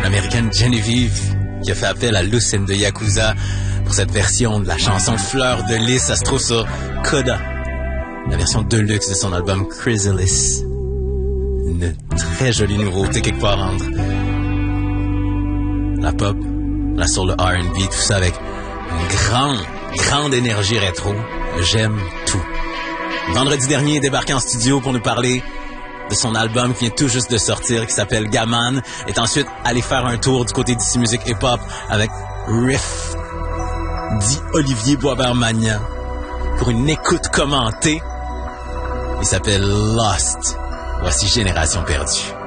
l'américaine Genevieve, qui a fait appel à Lucen de Yakuza pour cette version de la chanson Fleur de Lys. Ça se trouve sur Coda, la version deluxe de son album Chrysalis. Une très jolie nouveauté quelque part entre la pop, la soul, le R&B, tout ça avec une grande énergie rétro. J'aime tout. Vendredi dernier, il est débarqué en studio pour nous parler de son album qui vient tout juste de sortir, qui s'appelle Gaman, est ensuite allé faire un tour du côté d'ici musique hip-hop avec Riff, dit Olivier Boisvert-Magnan, pour une écoute commentée. Il s'appelle Lost. Voici Génération Perdue.